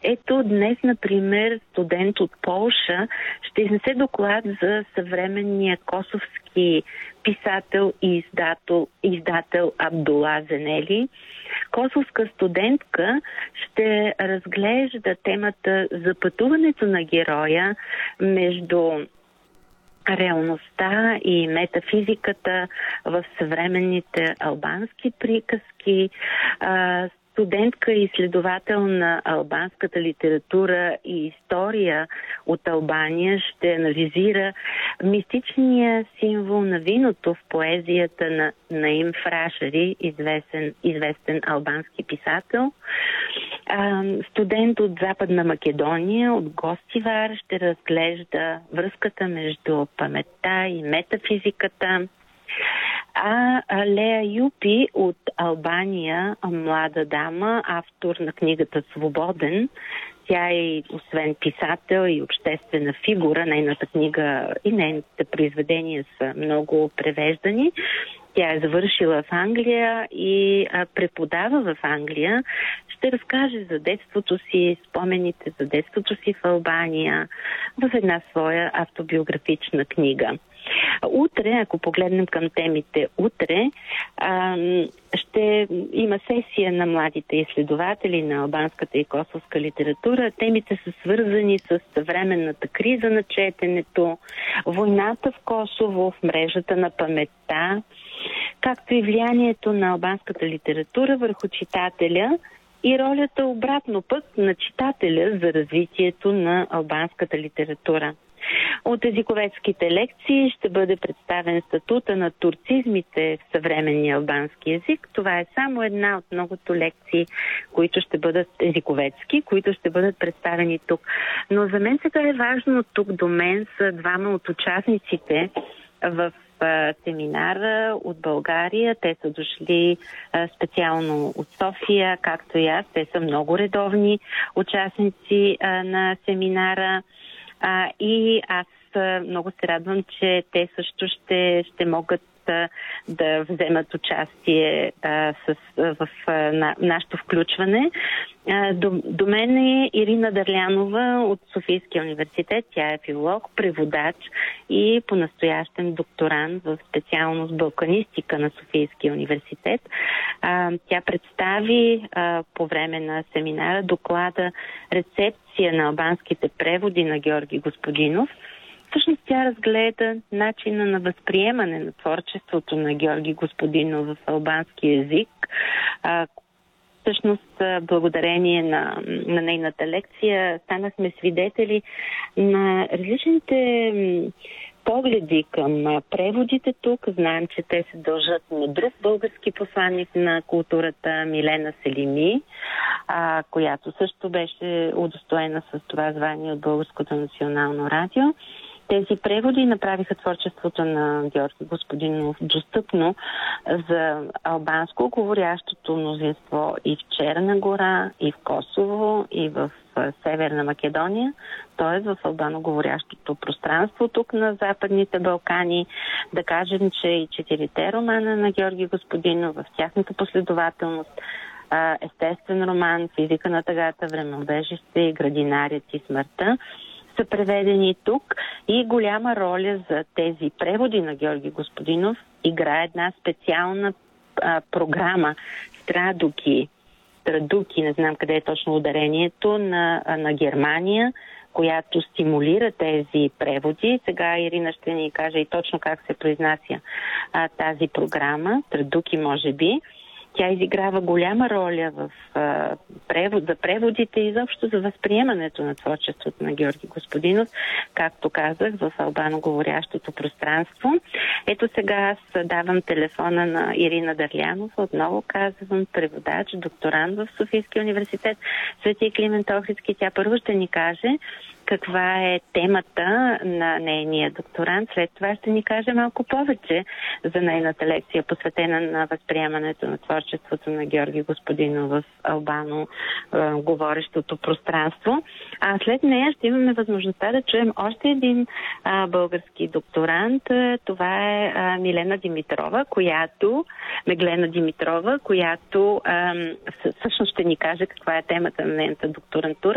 Ето днес, например, студент от Полша ще изнесе доклад за съвременния косовски писател и издател Абдула Зенели. Косовска студентка ще разглежда темата за пътуването на героя между реалността и метафизиката в съвременните албански приказки. Студентка и изследовател на албанската литература и история от Албания ще анализира мистичния символ на виното в поезията на Наим Фрашари, известен албански писател. Студент от Западна Македония, от Гостивар, ще разглежда връзката между паметта и метафизиката. Лея Юпи от Албания, млада дама, автор на книгата «Свободен». Тя е освен писател и обществена фигура. Нейната книга и нейните произведения са много превеждани. Тя е завършила в Англия и преподава в Англия. Ще разкаже за детството си, спомените за детството си в Албания в една своя автобиографична книга. Утре, ако погледнем към темите, ще има сесия на младите изследователи на албанската и косовска литература. Темите са свързани с съвременната криза на четенето, войната в Косово, в мрежата на паметта, както и влиянието на албанската литература върху читателя и ролята обратно пък на читателя за развитието на албанската литература. От езиковедските лекции ще бъде представен статута на турцизмите в съвременния албански език. Това е само една от многото лекции, които ще бъдат езиковедски, които ще бъдат представени тук. Но за мен сега е важно тук до мен са двама от участниците в семинара от България. Те са дошли специално от София, както и аз. Те са много редовни участници на семинара. И аз много се радвам, че те също ще могат да вземат участие в нашето включване. До мен е Ирина Дърлянова от Софийския университет. Тя е филолог, преводач и по-настоящем докторант в специалност балканистика на Софийския университет. Тя представи по време на семинара доклада «Рецепция на албанските преводи» на Георги Господинов. Всъщност тя разгледа начина на възприемане на творчеството на Георги Господинов в албански език. Всъщност, благодарение на нейната лекция, станахме свидетели на различните погледи към преводите тук. Знаем, че те се дължат на друг български посланник на културата Милена Селими, която също беше удостоена с това звание от Българското национално радио. Тези преводи направиха творчеството на Георги Господинов достъпно за албанско говорящото мнозинство и в Черна гора, и в Косово, и в Северна Македония, т.е. в албаноговорящото пространство тук на Западните Балкани. Да кажем, че и 4-те романа на Георги Господинов в тяхната последователност, естествен роман, Физика на тъгата, Времеубежище и Градинарят и смъртта, са преведени тук и голяма роля за тези преводи на Георги Господинов играе една специална програма Традуки, не знам къде е точно ударението, на Германия, която стимулира тези преводи. Сега Ирина ще ни каже и точно как се произнася тази програма, Традуки може би. Тя изиграва голяма роля за преводите и изобщо за възприемането на творчеството на Георги Господинов, както казах, в албаноговорящото пространство. Ето сега аз давам телефона на Ирина Дърлянова, отново казвам, преводач, докторант в Софийския университет Свети Климент Охридски. Тя първо ще ни каже каква е темата на нейния докторант. След това ще ни каже малко повече за нейната лекция, посветена на възприемането на творчеството на Георги Господинов в албано говорещото пространство. А след нея ще имаме възможността да чуем още един български докторант. Това е Меглена Димитрова, която всъщност ще ни каже каква е темата на нейната докторантура.